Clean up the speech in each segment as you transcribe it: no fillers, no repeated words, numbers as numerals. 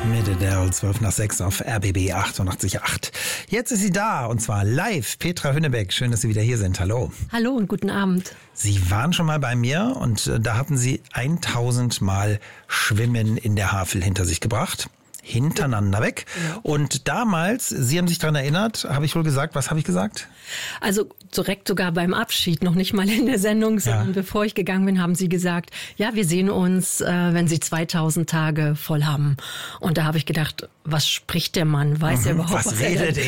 Mitte der 12 nach 6 auf RBB 88.8. Jetzt ist sie da und zwar live. Petra Hünnebeck, schön, dass Sie wieder hier sind. Hallo. Hallo und guten Abend. Sie waren schon mal bei mir und da hatten Sie 1000 Mal Schwimmen in der Havel hinter sich gebracht. Hintereinander weg. Ja. Und damals, Sie haben sich daran erinnert, habe ich wohl gesagt, was habe ich gesagt? Also direkt sogar beim Abschied, noch nicht mal in der Sendung, sondern bevor ich gegangen bin, haben Sie gesagt, ja, wir sehen uns, wenn Sie 2000 Tage voll haben. Und da habe ich gedacht, was spricht der Mann? Weiß er überhaupt, was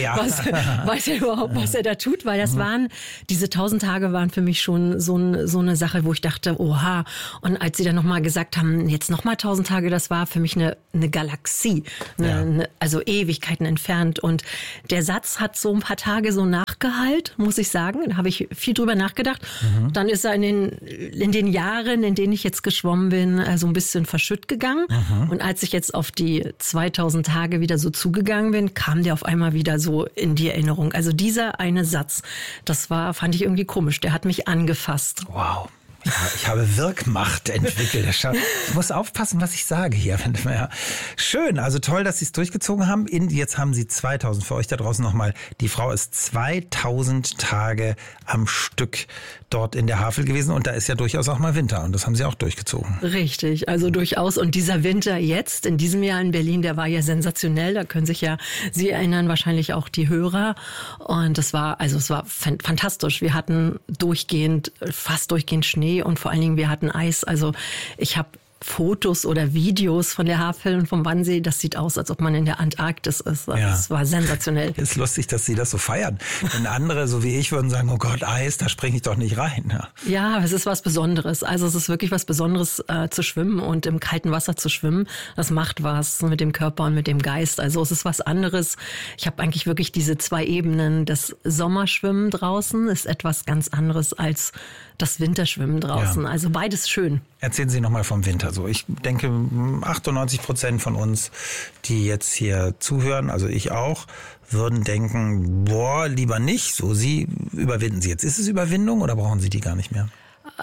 er da tut? Weil das waren, diese 1000 Tage waren für mich schon so eine Sache, wo ich dachte, oha. Und als Sie dann nochmal gesagt haben, jetzt nochmal 1000 Tage, das war für mich eine Galaxie. Also Ewigkeiten entfernt. Und der Satz hat so ein paar Tage so nachgehallt, muss ich sagen. Da habe ich viel drüber nachgedacht. Dann ist er in den Jahren, in denen ich jetzt geschwommen bin, so ein bisschen verschütt gegangen. Und als ich jetzt auf die 2000 Tage wieder so zugegangen bin, kam der auf einmal wieder so in die Erinnerung. Also dieser eine Satz, fand ich irgendwie komisch. Der hat mich angefasst. Wow. Ja, ich habe Wirkmacht entwickelt. Ich muss aufpassen, was ich sage hier. Schön, also toll, dass Sie es durchgezogen haben. Jetzt haben Sie 2000, für euch da draußen nochmal, die Frau ist 2000 Tage am Stück dort in der Havel gewesen und da ist ja durchaus auch mal Winter und das haben Sie auch durchgezogen. Richtig, also durchaus. Und dieser Winter jetzt, in diesem Jahr in Berlin, der war ja sensationell. Da können sich ja Sie erinnern, wahrscheinlich auch die Hörer. Und es war fantastisch. Wir hatten fast durchgehend Schnee. Und vor allen Dingen, wir hatten Eis. Also ich habe Fotos oder Videos von der Havel und vom Wannsee. Das sieht aus, als ob man in der Antarktis ist. Das war sensationell. Ist lustig, dass Sie das so feiern. Denn andere, so wie ich, würden sagen, oh Gott, Eis, da springe ich doch nicht rein. Ja, es ist was Besonderes. Also es ist wirklich was Besonderes zu schwimmen und im kalten Wasser zu schwimmen. Das macht was mit dem Körper und mit dem Geist. Also es ist was anderes. Ich habe eigentlich wirklich diese zwei Ebenen. Das Sommerschwimmen draußen ist etwas ganz anderes als das Winterschwimmen draußen. Ja. Also beides schön. Erzählen Sie nochmal vom Winter. So, ich denke, 98% von uns, die jetzt hier zuhören, also ich auch, würden denken, lieber nicht. So, Sie überwinden Sie jetzt. Ist es Überwindung oder brauchen Sie die gar nicht mehr?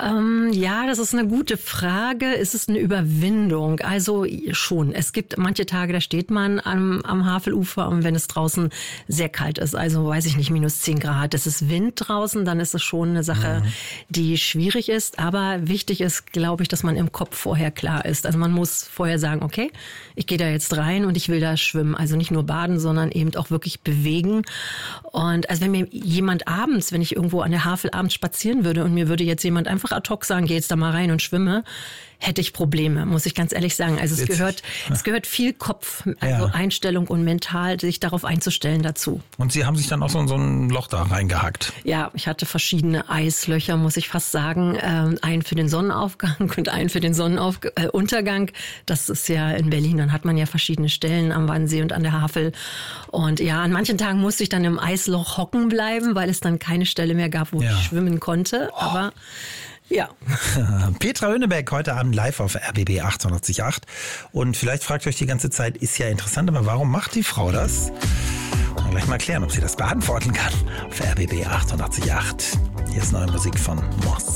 Ja, das ist eine gute Frage. Ist es eine Überwindung? Also schon. Es gibt manche Tage, da steht man am Havelufer und wenn es draußen sehr kalt ist, also weiß ich nicht, -10 Grad, es ist Wind draußen, dann ist es schon eine Sache, die schwierig ist. Aber wichtig ist, glaube ich, dass man im Kopf vorher klar ist. Also man muss vorher sagen, okay, ich gehe da jetzt rein und ich will da schwimmen. Also nicht nur baden, sondern eben auch wirklich bewegen. Und also wenn mir jemand abends, wenn ich irgendwo an der Havel abends spazieren würde und mir würde jetzt jemand einfach ad hoc sagen, geh jetzt da mal rein und schwimme, hätte ich Probleme, muss ich ganz ehrlich sagen. Also es gehört viel Kopf, also Einstellung und mental, sich darauf einzustellen dazu. Und Sie haben sich dann auch so ein Loch da reingehackt? Ja, ich hatte verschiedene Eislöcher, muss ich fast sagen. Einen für den Sonnenaufgang und einen für den Sonnenuntergang. Das ist ja in Berlin, dann hat man ja verschiedene Stellen am Wannsee und an der Havel. Und ja, an manchen Tagen musste ich dann im Eisloch hocken bleiben, weil es dann keine Stelle mehr gab, wo ich schwimmen konnte. Aber ja. Petra Hünnebeck, heute Abend live auf RBB 88.8. Und vielleicht fragt ihr euch die ganze Zeit, ist ja interessant, aber warum macht die Frau das? Gleich mal klären, ob sie das beantworten kann. Auf RBB 88.8. Hier ist neue Musik von Moss.